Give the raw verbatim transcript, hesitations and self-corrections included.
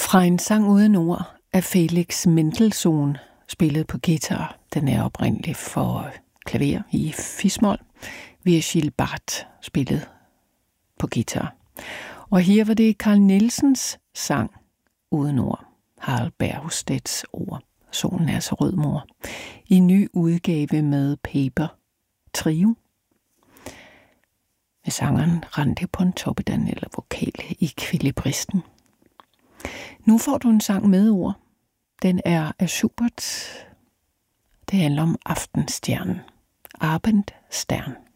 Fra en sang uden ord af Felix Mendelssohn, spillet på guitar. Den er oprindelig for klaver i fis-mol. Virgil Barth, spillet på guitar. Og her var det Carl Nielsens sang uden ord. Harald Bergstedts ord. Solen er så rød, mor. I ny udgave med Paper Trio. Med sangeren Randi Pontoppidan eller vokal i Kvilibristen. Nu får du en sang med ord. Den er af Schubert. Det handler om aftenstjernen. Abendstern.